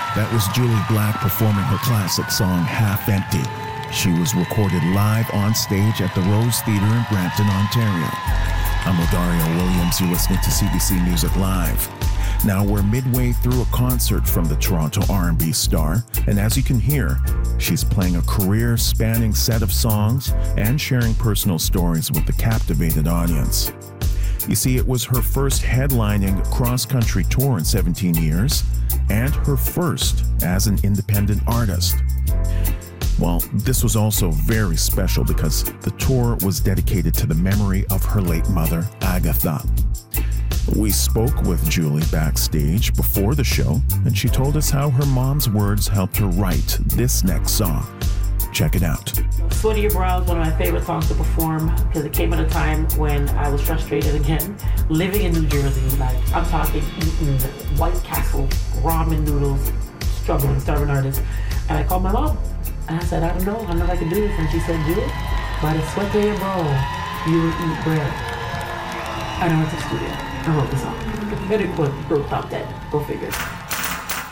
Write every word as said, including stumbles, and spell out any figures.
That was Jully Black performing her classic song, Half Empty. She was recorded live on stage at the Rose Theatre in Brampton, Ontario. I'm Odario Williams. You're listening to C B C Music Live. Now we're midway through a concert from the Toronto R and B star, and as you can hear, she's playing a career-spanning set of songs and sharing personal stories with the captivated audience. You see, it was her first headlining cross-country tour in seventeen years, and her first as an independent artist. Well, this was also very special because the tour was dedicated to the memory of her late mother, Agatha. We spoke with Jully backstage before the show, and she told us how her mom's words helped her write this next song. Check it out. Sweat to Your Brow is one of my favorite songs to perform because it came at a time when I was frustrated again. Living in New Jersey, like I'm talking eating White Castle ramen noodles, struggling, starving artist. And I called my mom and I said, I don't know, I don't know if I can do this. And she said, do it. By the sweat of your brow, you will eat bread. And I went to the studio. I wrote the song. Very quick, broke top dead. Go figure.